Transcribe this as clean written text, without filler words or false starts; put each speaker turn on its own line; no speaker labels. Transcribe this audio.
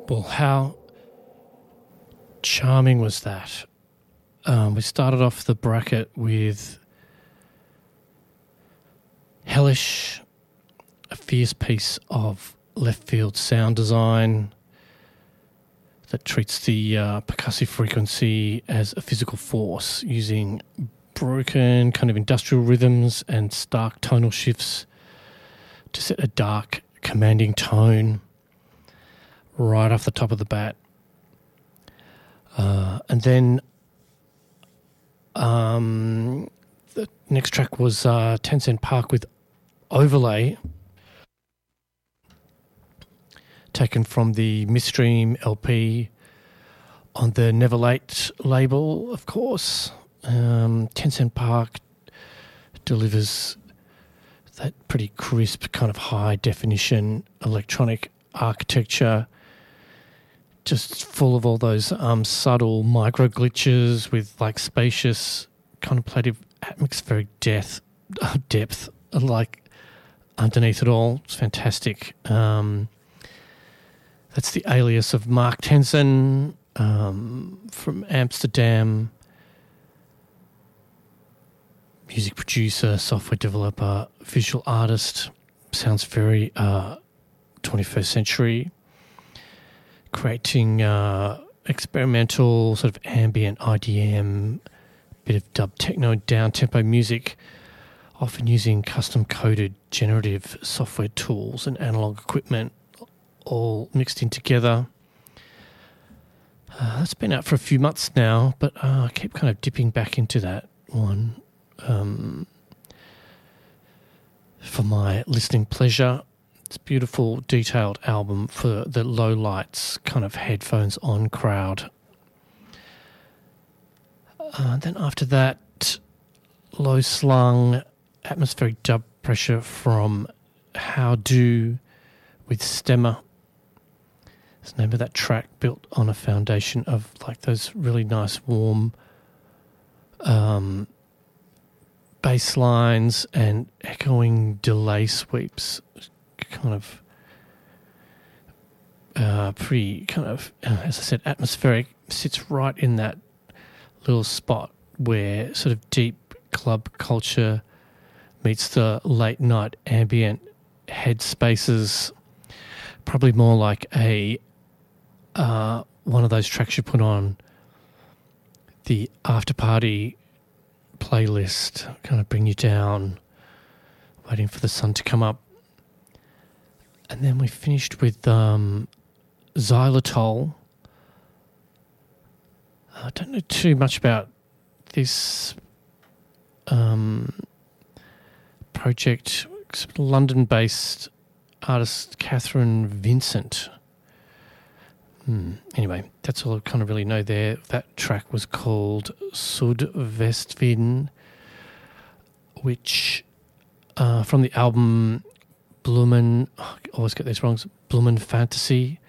Well, how charming was that? We started off the bracket with Hellish, a fierce piece of left field sound design that treats the percussive frequency as a physical force, using broken kind of industrial rhythms and stark tonal shifts to set a dark, commanding tone right off the top of the bat. And then the next track was Tencent Park with Overlay, taken from the Midstream LP on the Never Late label, of course. Tencent Park delivers that pretty crisp, kind of high-definition electronic architecture, just full of all those subtle micro-glitches with, like, spacious, contemplative atmospheric depth, like, underneath it all. It's fantastic. That's the alias of Mark Tenson from Amsterdam. Music producer, software developer, visual artist. Sounds very 21st century. Creating experimental sort of ambient IDM, bit of dub techno, down-tempo music, often using custom-coded generative software tools and analog equipment, all mixed in together. That's been out for a few months now, but I keep kind of dipping back into that one for my listening pleasure. It's a beautiful, detailed album for the low lights, kind of headphones on crowd. Then after that, low slung, atmospheric dub pressure from How Do with Stemmer. It's the name of that track, built on a foundation of like those really nice warm bass lines and echoing delay sweeps. Kind of pretty kind of, as I said, atmospheric. Sits right in that little spot where sort of deep club culture meets the late night ambient headspaces. Probably more like a one of those tracks you put on the after party playlist, kind of bring you down, waiting for the sun to come up. And then we finished with Xylitol. I don't know too much about this project. London-based artist Catherine Vincent. Anyway, that's all I kind of really know there. That track was called Sudvestvinden, which from the album Blumen, I always get this wrong, Blumen Fantasy,